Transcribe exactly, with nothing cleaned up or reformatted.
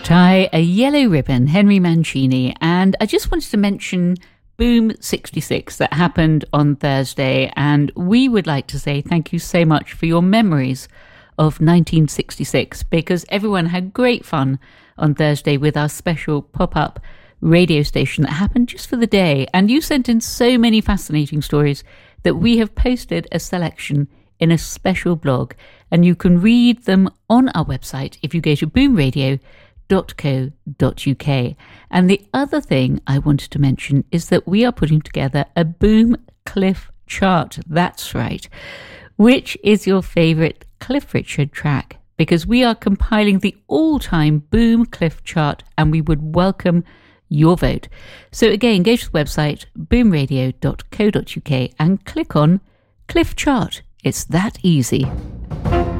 Tie a Yellow Ribbon, Henry Mancini. And I just wanted to mention Boom sixty-six that happened on Thursday. And we would like to say thank you so much for your memories of nineteen sixty-six, because everyone had great fun on Thursday with our special pop-up radio station that happened just for the day. And you sent in so many fascinating stories that we have posted a selection in a special blog, and you can read them on our website if you go to boom radio dot co dot uk. And the other thing I wanted to mention is that we are putting together a Boom Cliff chart. That's right. Which is your favourite Cliff Richard track? Because we are compiling the all-time Boom Cliff chart, and we would welcome your vote. So again, go to the website boom radio dot co dot uk and click on Cliff Chart. It's that easy.